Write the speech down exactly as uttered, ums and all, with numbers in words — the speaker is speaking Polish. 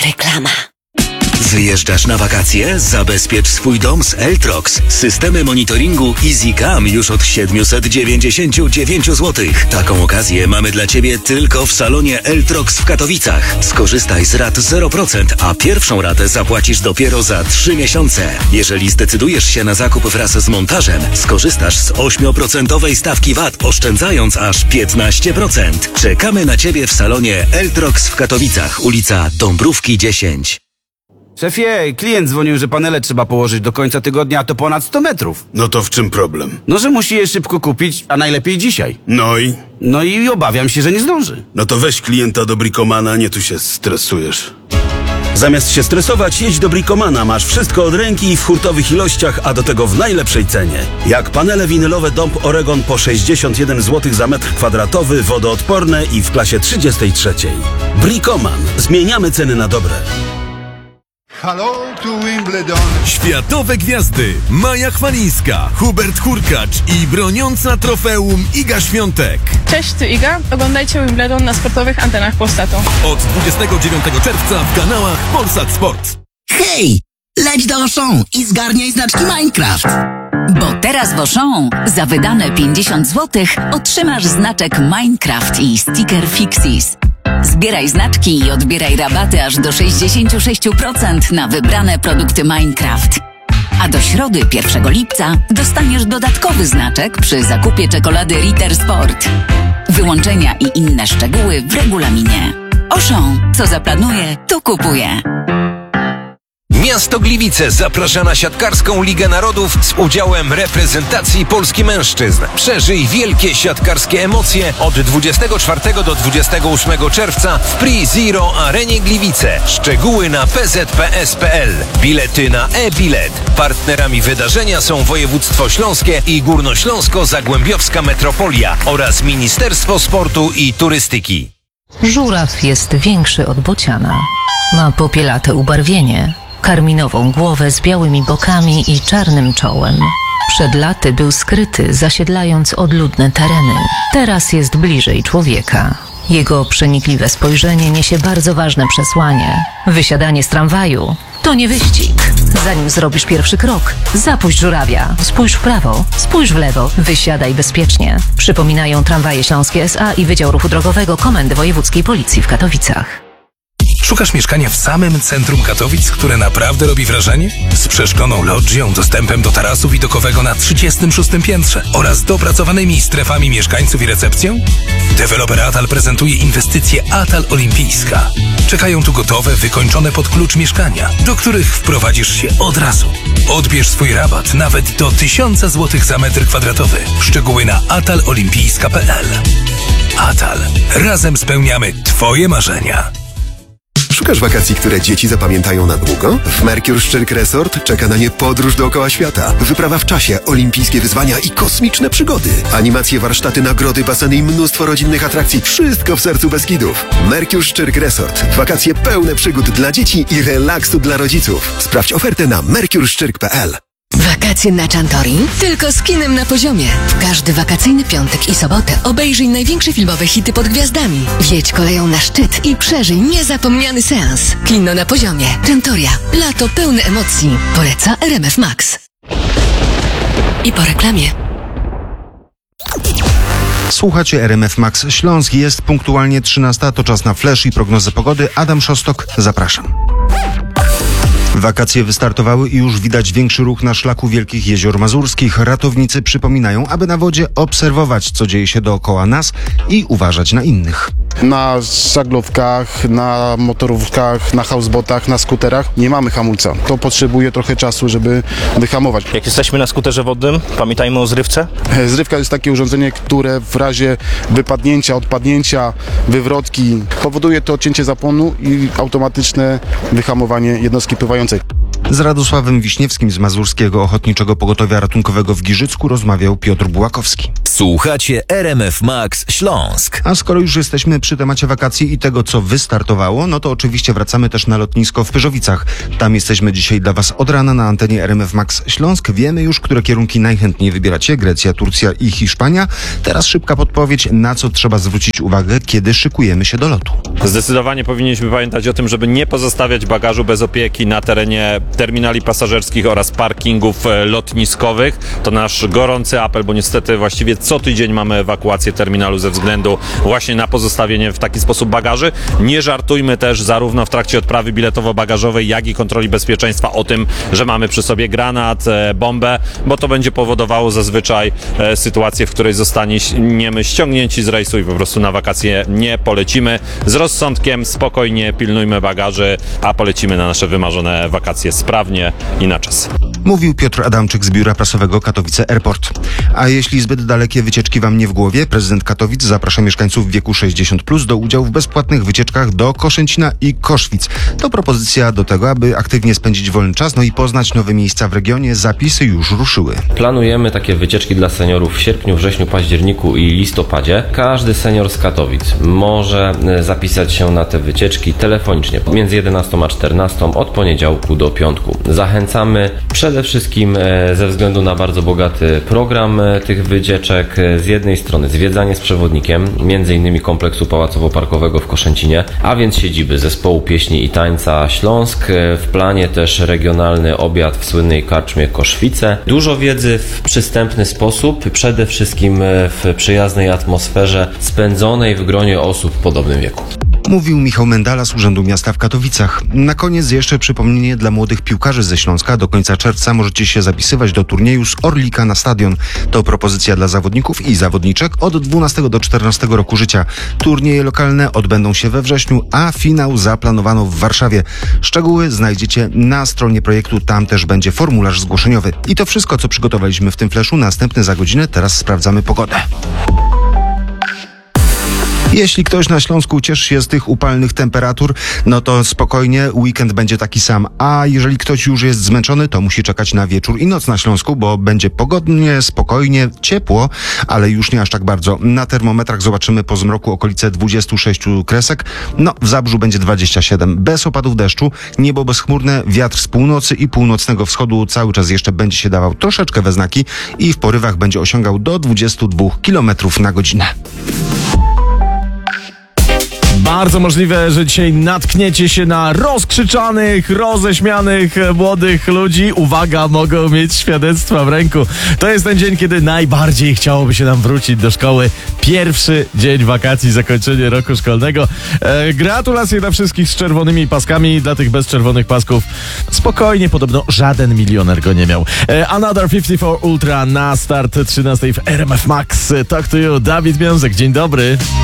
Reklama. Wyjeżdżasz na wakacje? Zabezpiecz swój dom z Eltrox. Systemy monitoringu EasyCam już od siedemset dziewięćdziesiąt dziewięć złotych. Taką okazję mamy dla Ciebie tylko w salonie Eltrox w Katowicach. Skorzystaj z rat zero procent, a pierwszą ratę zapłacisz dopiero za trzy miesiące. Jeżeli zdecydujesz się na zakup wraz z montażem, skorzystasz z osiem procent stawki V A T, oszczędzając aż piętnaście procent. Czekamy na Ciebie w salonie Eltrox w Katowicach, ulica Dąbrówki dziesięć. Szefie, klient dzwonił, że panele trzeba położyć do końca tygodnia, a to ponad sto metrów. No to w czym problem? No, że musi je szybko kupić, a najlepiej dzisiaj. No i? No i obawiam się, że nie zdąży. No to weź klienta do Bricomana, nie tu się stresujesz. Zamiast się stresować, jedź do Bricomana. Masz wszystko od ręki i w hurtowych ilościach, a do tego w najlepszej cenie. Jak panele winylowe Dąb Oregon po sześćdziesiąt jeden złotych za metr kwadratowy, wodoodporne i w klasie trzydziestej trzeciej. Bricoman. Zmieniamy ceny na dobre. Hello to Wimbledon. Światowe gwiazdy Maja Chwalińska, Hubert Hurkacz i broniąca trofeum Iga Świątek. Cześć, tu Iga. Oglądajcie Wimbledon na sportowych antenach Polsatu. Od dwudziestego dziewiątego czerwca w kanałach Polsat Sport. Hej, leć do Auchan i zgarniaj znaczki Minecraft. Bo teraz w Auchan za wydane pięćdziesiąt złotych otrzymasz znaczek Minecraft i sticker Fixies. Zbieraj znaczki i odbieraj rabaty aż do sześćdziesiąt sześć procent na wybrane produkty Minecraft. A do środy pierwszego lipca dostaniesz dodatkowy znaczek przy zakupie czekolady Ritter Sport. Wyłączenia i inne szczegóły w regulaminie. Auchan, co zaplanuje, to kupuje. Miasto Gliwice zaprasza na siatkarską Ligę Narodów z udziałem reprezentacji Polski mężczyzn. Przeżyj wielkie siatkarskie emocje od dwudziestego czwartego do dwudziestego ósmego czerwca w Pre-Zero Arenie Gliwice. Szczegóły na p z p s kropka p l. Bilety na e-bilet. Partnerami wydarzenia są Województwo Śląskie i Górnośląsko-Zagłębiowska Metropolia oraz Ministerstwo Sportu i Turystyki. Żuraw jest większy od bociana. Ma popielate ubarwienie, karminową głowę z białymi bokami i czarnym czołem. Przed laty był skryty, zasiedlając odludne tereny. Teraz jest bliżej człowieka. Jego przenikliwe spojrzenie niesie bardzo ważne przesłanie. Wysiadanie z tramwaju to nie wyścig. Zanim zrobisz pierwszy krok, zapuść żurawia. Spójrz w prawo, spójrz w lewo, wysiadaj bezpiecznie. Przypominają Tramwaje Śląskie S A i Wydział Ruchu Drogowego Komendy Wojewódzkiej Policji w Katowicach. Szukasz mieszkania w samym centrum Katowic, które naprawdę robi wrażenie? Z przeszkloną lodżią, dostępem do tarasu widokowego na trzydziestym szóstym piętrze oraz dopracowanymi strefami mieszkańców i recepcją? Deweloper Atal prezentuje inwestycje Atal Olimpijska. Czekają tu gotowe, wykończone pod klucz mieszkania, do których wprowadzisz się od razu. Odbierz swój rabat nawet do tysiąc złotych za metr kwadratowy. Szczegóły na atal olimpijska kropka p l. Atal. Razem spełniamy Twoje marzenia. Szukasz wakacji, które dzieci zapamiętają na długo? W Mercure Szczyrk Resort czeka na nie podróż dookoła świata. Wyprawa w czasie, olimpijskie wyzwania i kosmiczne przygody. Animacje, warsztaty, nagrody, baseny i mnóstwo rodzinnych atrakcji. Wszystko w sercu Beskidów. Mercure Szczyrk Resort. Wakacje pełne przygód dla dzieci i relaksu dla rodziców. Sprawdź ofertę na mercure szczyrk kropka p l. Wakacje na Chantorin? Tylko z kinem na poziomie. W każdy wakacyjny piątek i sobotę obejrzyj największe filmowe hity pod gwiazdami. Wjedź koleją na szczyt i przeżyj niezapomniany seans. Kino na poziomie. Chantoria. Lato pełne emocji. Poleca R M F Max. I po reklamie. Słuchacie R M F Max Śląsk. Jest punktualnie trzynasta. To czas na flash i prognozę pogody. Adam Szostok, zapraszam. Wakacje wystartowały i już widać większy ruch na szlaku Wielkich Jezior Mazurskich. Ratownicy przypominają, aby na wodzie obserwować, co dzieje się dookoła nas i uważać na innych. Na żaglówkach, na motorówkach, na housebotach, na skuterach nie mamy hamulca. To potrzebuje trochę czasu, żeby wyhamować. Jak jesteśmy na skuterze wodnym, pamiętajmy o zrywce. Zrywka jest takie urządzenie, które w razie wypadnięcia, odpadnięcia, wywrotki powoduje to odcięcie zapłonu i automatyczne wyhamowanie jednostki pływającej. Z Radosławem Wiśniewskim z Mazurskiego Ochotniczego Pogotowia Ratunkowego w Giżycku rozmawiał Piotr Bułakowski. Słuchacie R M F Max Śląsk. A skoro już jesteśmy przy temacie wakacji i tego, co wystartowało, no to oczywiście wracamy też na lotnisko w Pyrzowicach. Tam jesteśmy dzisiaj dla Was od rana na antenie R M F Max Śląsk. Wiemy już, które kierunki najchętniej wybieracie. Grecja, Turcja i Hiszpania. Teraz szybka podpowiedź, na co trzeba zwrócić uwagę, kiedy szykujemy się do lotu. Zdecydowanie powinniśmy pamiętać o tym, żeby nie pozostawiać bagażu bez opieki na terenie terminali pasażerskich oraz parkingów lotniskowych. To nasz gorący apel, bo niestety właściwie co tydzień mamy ewakuację terminalu ze względu właśnie na pozostawienie w taki sposób bagaży. Nie żartujmy też zarówno w trakcie odprawy biletowo-bagażowej, jak i kontroli bezpieczeństwa o tym, że mamy przy sobie granat, bombę, bo to będzie powodowało zazwyczaj sytuację, w której zostaniemy ściągnięci z rejsu i po prostu na wakacje nie polecimy. Z rozsądkiem, spokojnie pilnujmy bagaży, a polecimy na nasze wymarzone wakacje sprawnie i na czas. Mówił Piotr Adamczyk z biura prasowego Katowice Airport. A jeśli zbyt dalekie wycieczki Wam nie w głowie, prezydent Katowic zaprasza mieszkańców w wieku sześćdziesiąt plus do udziału w bezpłatnych wycieczkach do Koszęcina i Koszwic. To propozycja do tego, aby aktywnie spędzić wolny czas, no i poznać nowe miejsca w regionie. Zapisy już ruszyły. Planujemy takie wycieczki dla seniorów w sierpniu, wrześniu, październiku i listopadzie. Każdy senior z Katowic może zapisać się na te wycieczki telefonicznie między jedenastą a czternastą od poniedziałku do piątku. Zachęcamy przede wszystkim ze względu na bardzo bogaty program tych wycieczek. Z jednej strony zwiedzanie z przewodnikiem, między innymi kompleksu pałacowo-parkowego w Koszęcinie, a więc siedziby zespołu pieśni i tańca Śląsk. W planie też regionalny obiad w słynnej karczmie Koszwice. Dużo wiedzy w przystępny sposób, przede wszystkim w przyjaznej atmosferze spędzonej w gronie osób w podobnym wieku. Mówił Michał Mendala z Urzędu Miasta w Katowicach. Na koniec jeszcze przypomnienie dla młodych piłkarzy ze Śląska. Do końca czerwca możecie się zapisywać do turnieju z Orlika na stadion. To propozycja dla zawodników i zawodniczek od dwunastego do czternastego roku życia. Turnieje lokalne odbędą się we wrześniu, a finał zaplanowano w Warszawie. Szczegóły znajdziecie na stronie projektu, tam też będzie formularz zgłoszeniowy. I to wszystko, co przygotowaliśmy w tym fleszu. Następny za godzinę, teraz sprawdzamy pogodę. Jeśli ktoś na Śląsku cieszy się z tych upalnych temperatur, no to spokojnie, weekend będzie taki sam. A jeżeli ktoś już jest zmęczony, to musi czekać na wieczór i noc na Śląsku, bo będzie pogodnie, spokojnie, ciepło, ale już nie aż tak bardzo. Na termometrach zobaczymy po zmroku okolice dwadzieścia sześć kresek. No, w Zabrzu będzie dwadzieścia siedem. Bez opadów deszczu, niebo bezchmurne, wiatr z północy i północnego wschodu cały czas jeszcze będzie się dawał troszeczkę we znaki i w porywach będzie osiągał do dwudziestu dwóch kilometrów na godzinę. Bardzo możliwe, że dzisiaj natkniecie się na rozkrzyczanych, roześmianych młodych ludzi. Uwaga, mogą mieć świadectwa w ręku. To jest ten dzień, kiedy najbardziej chciałoby się nam wrócić do szkoły. Pierwszy dzień wakacji, zakończenie roku szkolnego. E, gratulacje dla wszystkich z czerwonymi paskami. Dla tych bez czerwonych pasków spokojnie, podobno żaden milioner go nie miał. E, Another pięćdziesiąt cztery Ultra na start trzynastej w R M F Max. Talk to you, Dawid Miązek. Dzień dobry.